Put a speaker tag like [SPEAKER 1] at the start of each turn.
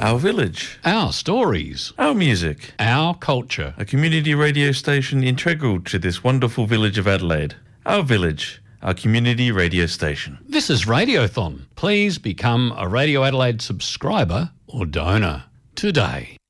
[SPEAKER 1] Our village.
[SPEAKER 2] Our stories.
[SPEAKER 1] Our music.
[SPEAKER 2] Our culture.
[SPEAKER 1] A community radio station integral to this wonderful village of Adelaide. Our village. Our community radio station.
[SPEAKER 2] This is Radiothon. Please become a Radio Adelaide subscriber or donor today.